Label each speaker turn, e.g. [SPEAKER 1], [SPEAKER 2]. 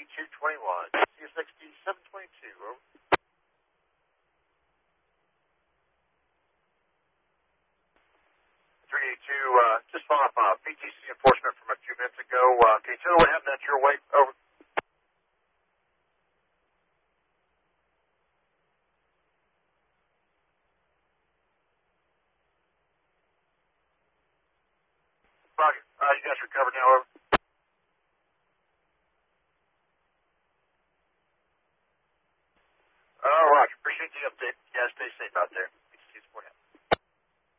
[SPEAKER 1] 221. C60 722. Over. 382, just following up PTC enforcement from a few minutes ago. Can you tell me what happened at your way? Over. Roger. You guys recovered now, over.